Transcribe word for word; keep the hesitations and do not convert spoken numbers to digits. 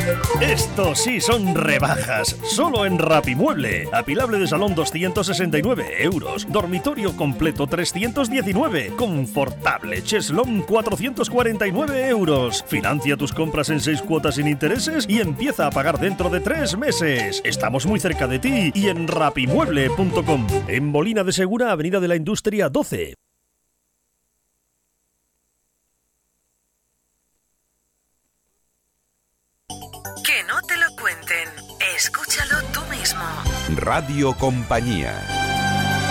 Estos sí son rebajas, solo en Rapimueble. Apilable de salón doscientos sesenta y nueve euros, dormitorio completo trescientos diecinueve, confortable cheslón cuatrocientos cuarenta y nueve euros. Financia tus compras en seis cuotas sin intereses y empieza a pagar dentro de tres meses. Estamos muy cerca de ti y en rapimueble punto com. En Molina de Segura, Avenida de la Industria doce. Que no te lo cuenten. Escúchalo tú mismo. Radio Compañía.